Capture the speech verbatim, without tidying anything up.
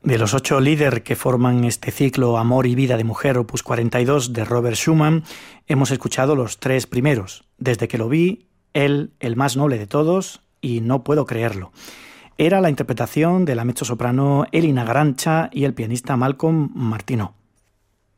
De los ocho líderes que forman este ciclo Amor y vida de mujer, opus cuarenta y dos, de Robert Schumann, hemos escuchado los tres primeros. Desde que lo vi, él, el más noble de todos, y no puedo creerlo. Era la interpretación de la mezzosoprano Elina Garancha y el pianista Malcolm Martineau.